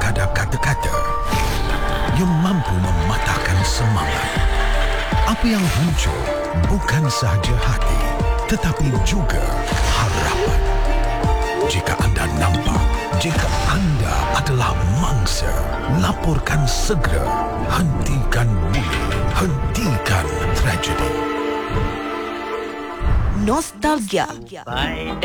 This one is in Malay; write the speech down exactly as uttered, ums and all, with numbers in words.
sekadar kata-kata yang mampu mematahkan semangat. Apa yang hancur bukan sahaja hati, tetapi juga harapan. Jika anda nampak, jika anda adalah mangsa, laporkan segera. Hentikan bullying, hentikan tragedi. Nostalgia. Bye.